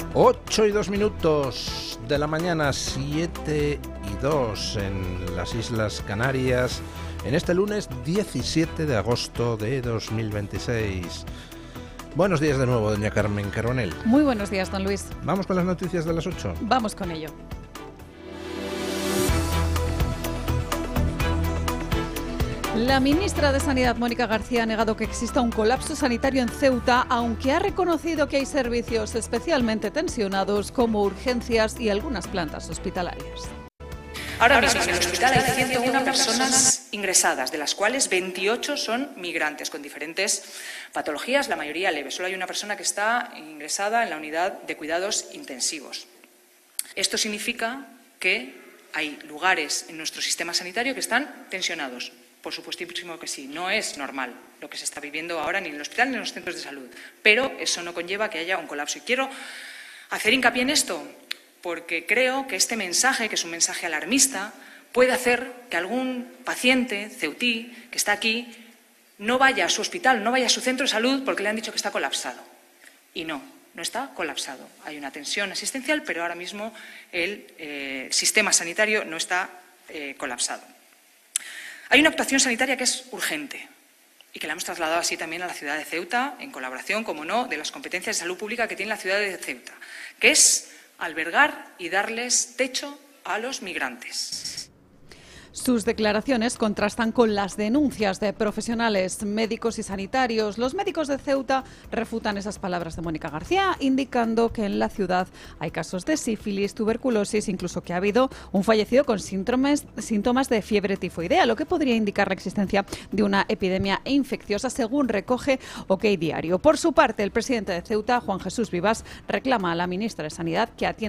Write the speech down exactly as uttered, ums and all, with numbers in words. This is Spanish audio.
ocho y dos minutos de la mañana, siete y dos en las Islas Canarias, en este lunes diecisiete de agosto de dos mil veintiséis. Buenos días de nuevo, doña Carmen Carbonell. Muy buenos días, don Luis. ¿Vamos con las noticias de las ocho? Vamos con ello. La ministra de Sanidad, Mónica García, ha negado que exista un colapso sanitario en Ceuta, aunque ha reconocido que hay servicios especialmente tensionados como urgencias y algunas plantas hospitalarias. Ahora mismo en el hospital hay ciento una personas ingresadas, de las cuales veintiocho son migrantes con diferentes patologías, la mayoría leve. Solo hay una persona que está ingresada en la unidad de cuidados intensivos. Esto significa que hay lugares en nuestro sistema sanitario que están tensionados. Por supuestísimo que sí, no es normal lo que se está viviendo ahora ni en el hospital ni en los centros de salud, pero eso no conlleva que haya un colapso. Y quiero hacer hincapié en esto porque creo que este mensaje, que es un mensaje alarmista, puede hacer que algún paciente ceutí que está aquí no vaya a su hospital, no vaya a su centro de salud porque le han dicho que está colapsado. Y no, no está colapsado. Hay una tensión asistencial, pero ahora mismo el eh, sistema sanitario no está eh, colapsado. Hay una actuación sanitaria que es urgente y que la hemos trasladado así también a la ciudad de Ceuta, en colaboración, como no, de las competencias de salud pública que tiene la ciudad de Ceuta, que es albergar y darles techo a los migrantes. Sus declaraciones contrastan con las denuncias de profesionales médicos y sanitarios. Los médicos de Ceuta refutan esas palabras de Mónica García, indicando que en la ciudad hay casos de sífilis, tuberculosis, incluso que ha habido un fallecido con síntomas, síntomas de fiebre tifoidea, lo que podría indicar la existencia de una epidemia infecciosa, según recoge OK Diario. Por su parte, el presidente de Ceuta, Juan Jesús Vivas, reclama a la ministra de Sanidad que atienda